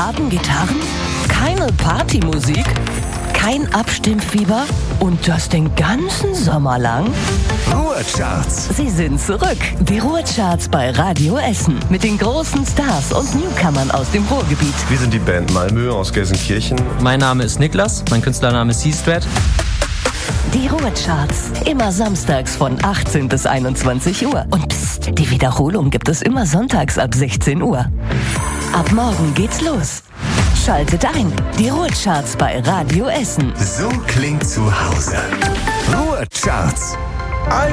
harten Gitarren, keine Partymusik, kein Abstimmfieber und das den ganzen Sommer lang? Ruhrcharts. Sie sind zurück. Die Ruhrcharts bei Radio Essen mit den großen Stars und Newcomern aus dem Ruhrgebiet. Wir sind die Band Malmö aus Gelsenkirchen. Mein Name ist Niklas, mein Künstlername ist Seastrat. Die Ruhrcharts, immer samstags von 18 bis 21 Uhr. Und pst, die Wiederholung gibt es immer sonntags ab 16 Uhr. Ab morgen geht's los. Schaltet ein, die Ruhrcharts bei Radio Essen. So klingt zu Hause. Ruhrcharts.